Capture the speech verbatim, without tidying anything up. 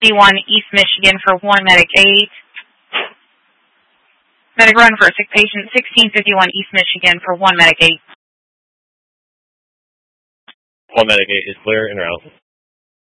one East Michigan for one Medic eight. Medic run for a sick patient, sixteen fifty-one East Michigan for one Medic eight. one Medic eight is clear, in route.